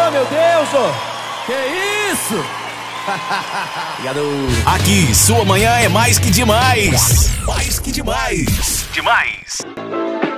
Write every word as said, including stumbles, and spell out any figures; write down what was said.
Oh, meu Deus, ô! Que isso? Obrigado. Aqui, sua manhã é mais que demais. Mais que demais. Demais.